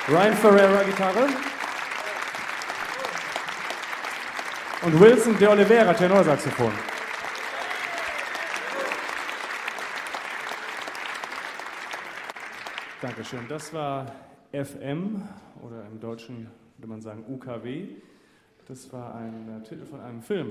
Ryan Ferreira Gitarre und Wilson de Oliveira Tenorsaxophon. Dankeschön. Das war FM oder im Deutschen würde man sagen UKW. Das war ein Titel von einem Film.